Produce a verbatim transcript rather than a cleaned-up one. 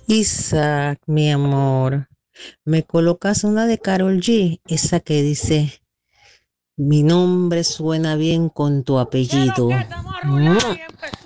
Isaac, mi amor, me colocas una de Karol G, esa que dice, mi nombre suena bien con tu ¿Qué es lo apellido. que estamos a Mm. rulear y empezar?